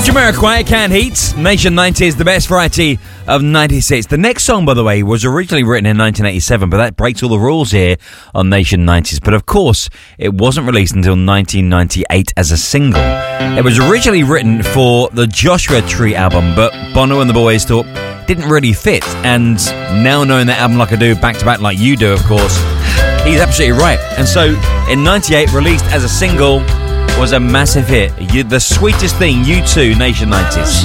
Jamiroquai, Canned Heat, Nation 90s, the best variety of 96. The next song, by the way, was originally written in 1987, but that breaks all the rules here on Nation 90s. But of course, it wasn't released until 1998 as a single. It was originally written for the Joshua Tree album, but Bono and the boys thought it didn't really fit. And now knowing that album like I do, back to back like you do, of course, he's absolutely right. And so in 98, released as a single, was a massive hit. The Sweetest Thing, U2, Nation 90s.